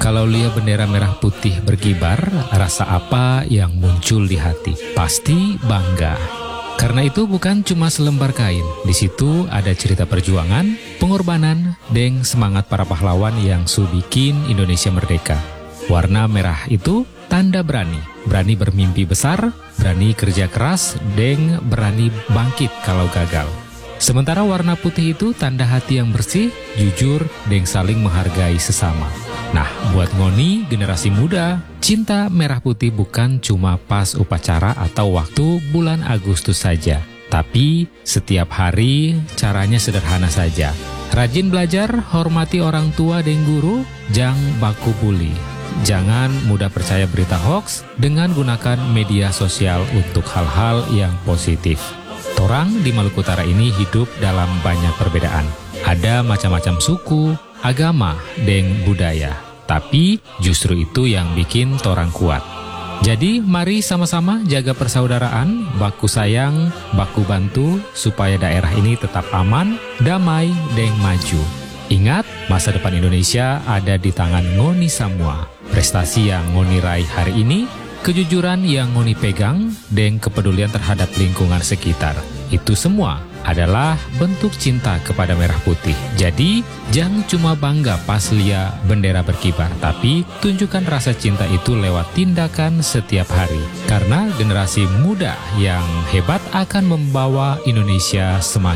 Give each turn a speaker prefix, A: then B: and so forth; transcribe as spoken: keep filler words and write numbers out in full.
A: Kalau lihat bendera merah putih berkibar, rasa apa yang muncul di hati? Pasti bangga. Karena itu bukan cuma selembar kain. Di situ ada cerita perjuangan, pengorbanan, dan semangat para pahlawan yang su bikin Indonesia merdeka. Warna merah itu tanda berani. Berani bermimpi besar, berani kerja keras, dan berani bangkit kalau gagal. Sementara warna putih itu tanda hati yang bersih, jujur, dan saling menghargai sesama. Nah, buat Ngoni, generasi muda, cinta merah putih bukan cuma pas upacara atau waktu bulan Agustus saja. Tapi setiap hari caranya sederhana saja. Rajin belajar, hormati orang tua dan guru, jang baku bully. Jangan mudah percaya berita hoax dengan gunakan media sosial untuk hal-hal yang positif. Torang di Maluku Utara ini hidup dalam banyak perbedaan. Ada macam-macam suku, agama, dan budaya. Tapi justru itu yang bikin torang kuat. Jadi mari sama-sama jaga persaudaraan, baku sayang, baku bantu, supaya daerah ini tetap aman, damai, dan maju. Ingat, masa depan Indonesia ada di tangan Ngoni Samua. Prestasi yang Ngoni raih hari ini, kejujuran yang Ngoni pegang, dan kepedulian terhadap lingkungan sekitar. Itu semua adalah bentuk cinta kepada merah putih. Jadi, jangan cuma bangga pas lihat bendera berkibar, tapi tunjukkan rasa cinta itu lewat tindakan setiap hari. Karena generasi muda yang hebat akan membawa Indonesia semakin